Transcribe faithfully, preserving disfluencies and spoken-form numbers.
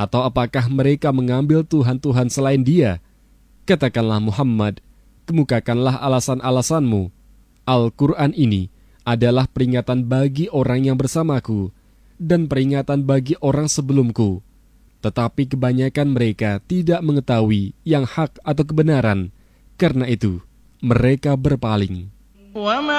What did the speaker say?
Atau apakah mereka mengambil Tuhan-Tuhan selain Dia? Katakanlah Muhammad, kemukakanlah alasan-alasanmu. Al-Quran ini adalah peringatan bagi orang yang bersamaku dan peringatan bagi orang sebelumku. Tetapi kebanyakan mereka tidak mengetahui yang hak atau kebenaran. Karena itu, mereka berpaling.